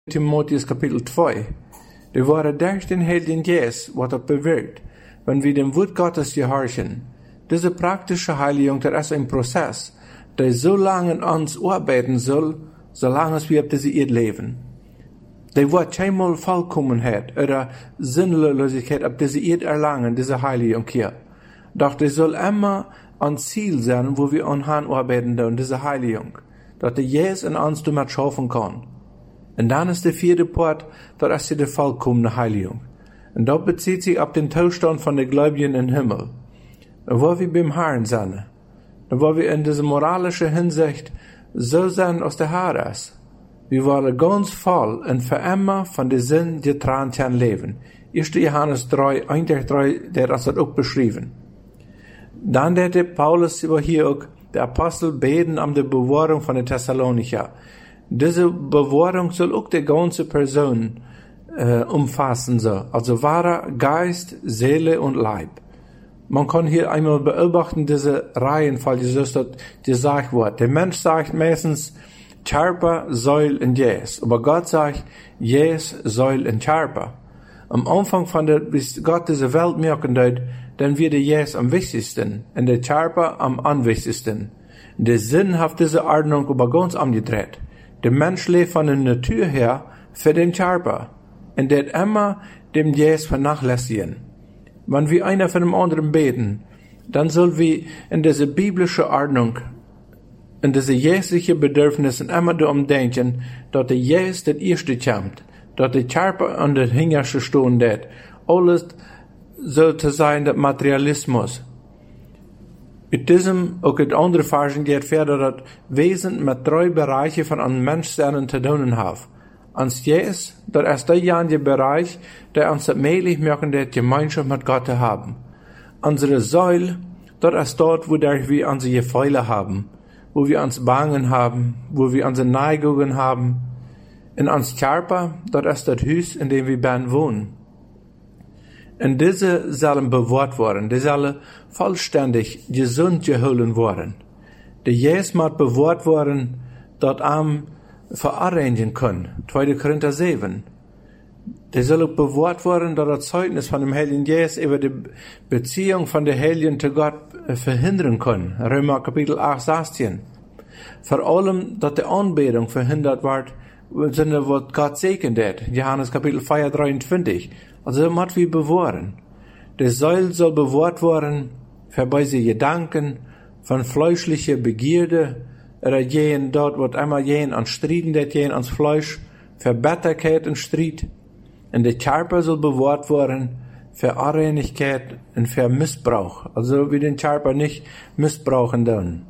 Timotheus kapitel 2. Det waren durch den Heiligen Geist, was das bewirkt, wenn wir dem Wort Gottes gehorchen. Diese praktische Heiligung, das ist ein Prozess, der so lange an uns arbeiten soll, solange wir auf diese Erde leben. Der wird keinmal Vollkommenheit oder Sinnlosigkeit auf diese Erde erlangen, diese Heiligung hier. Doch der soll immer ein Ziel sein, wo wir anhand arbeiten, und diese Heiligung, dass der Jesus in uns damit schaffen kann. Und dann ist der vierte Part, das ist die vollkommene Heiligung. Und das bezieht sich auf den Zustand von den Gläubigen im Himmel. Wo wir beim Herrn sind. Wo wir in dieser moralischen Hinsicht so sein, als der Herr ist. Wir wollen ganz voll und für immer von der Sinn getrennt leben. 1. Johannes 3, 1-3, der hat das auch beschrieben. Dann der Paulus über hier auch, der Apostel beten um die Bewahrung von den Thessalonicher. Diese Bewahrung soll auch die ganze Person umfassen, so. Also wahrer Geist, Seele und Leib. Man kann hier einmal beobachten, diese Reihenfolge, so ist das gesagt wird. Der Mensch sagt meistens, Körper, Seele und Geist. Aber Gott sagt, Geist, Seele und Körper. Am Anfang von der, bis Gott diese Welt merken wird, dann wird der Geist am wichtigsten und der Körper am unwichtigsten. Der Sinn hat diese Ordnung aber ganz umgedreht. Der Mensch lebt von der Natur her für den Körper und der immer dem Geist vernachlässigen. Wenn wir einer von dem anderen beten, dann sollen wir in diese biblische Ordnung, in diese geistliche Bedürfnisse immer darum denken, dass der Geist das erste kommt, dass der Körper an der hinterste stehen wird. Alles sollte sein, der Materialismus. Mit diesem, auch in anderen Versen geht fertig, dass Wesen mit 3 Bereichen von einem Menschsein zu tun haben. Ans Geist, das ist der Bereich, der uns möglich machen, die Gemeinschaft mit Gott zu haben. Unsere Säule, das ist dort, wo wir unsere Gefühle haben, wo wir uns Bangen haben, wo wir unsere Neigungen haben. In uns Körper, das ist das Haus, in dem wir wohnen. Und diese sollen bewahrt werden, die sollen vollständig gesund geholt werden. Der Jesus muss bewahrt werden, dort am verarrangen können. 2. Korinther 7. Die soll auch bewahrt werden, dass das Zeugnis von dem Heiligen Geist über die Beziehung von der Heiligen zu Gott verhindern können. Römer Kapitel 8, 16. Vor allem, dass die Anbetung verhindert wird, im Sinne, was Gott segnet hat. Johannes Kapitel 4, 23. Also muss wir bewahren. Der Säule soll bewahrt werden, für böse Gedanken, von fleischlicher Begierde, oder jenen dort, wird einmal jenen an Strieden, det jenen ans Fleisch, für Bitterkeit und Streit. Und der Körper soll bewahrt werden, für Unreinigkeit und für Missbrauch. Also wir den Körper nicht missbrauchen dürfen.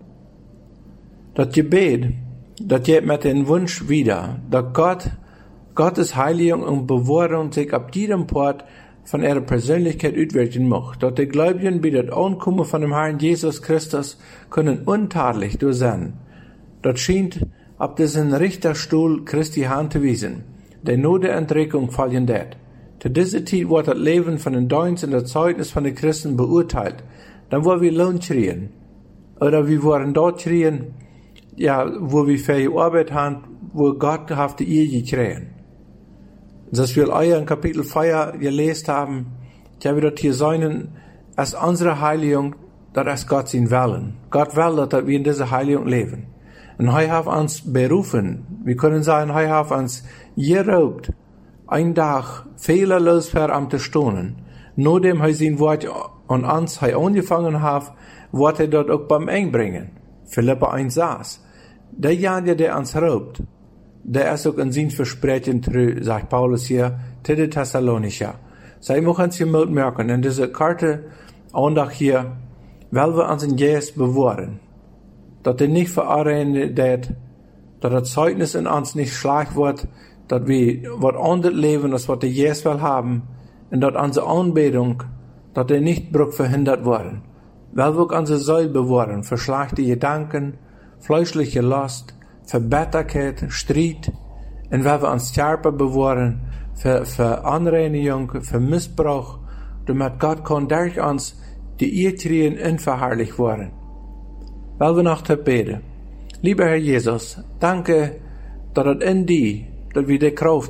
Das Gebet, das geht mit dem Wunsch wieder, dass Gottes Heiligung und Bewahrung sich ab jedem Port von ihrer Persönlichkeit auswirken macht. Dass die Gläubigen bei der Ankunft von dem Herrn Jesus Christus können untadelig durch sein. Das scheint ab diesen Richterstuhl Christi Hand zu wiesen, der nur der Entrückung fallen wird. Zu dieser Zeit wird das Leben von den Dienst und das Zeugnis von den Christen beurteilt. Dann wollen wir Lohn kriegen. Oder wir wollen dort kriegen, ja, wo wir für die Arbeit haben, wo Gott hat die Ehe gekriegt. Das wir euer in Kapitel 4 gelesen haben, ich habe das hier sein, als unsere Heiligung, das ist Gott sein Willen. Gott will, dass wir in dieser Heiligung leben. Und er hat uns berufen, wir können sagen, er hat uns geraubt, ein Tag fehlerlos für am zu stehen. Nur dem er sein Wort an uns angefangen hat, wird er dort auch beim Einbringen. Philippa 1 saß. Derjenige, der uns raubt, der ist auch in sein Versprechen treu, sagt Paulus hier, zu den Thessalonicher. Sie müssen uns hier merken, in dieser Karte, Andacht hier, weil wir unseren Geist bewahren. Dass er nicht verarbeiten wird, dass das Zeugnis in uns nicht schlecht wird, dass wir was anderes leben, als was der Jesus will haben, und dass unsere Anbetung, dass er nicht verhindert werden. Weil wir unsere Säule bewahren, für schlechte Gedanken, fleischliche Last, für Bitterkeit, Streit, und weil wir uns Körper bewahren, für Anreinigung, für Missbrauch, damit Gott kann durch uns die Ehetrien unverherrlicht werden. Weil wir noch beten. Lieber Herr Jesus, danke, dass es in dir dass wir die Kraft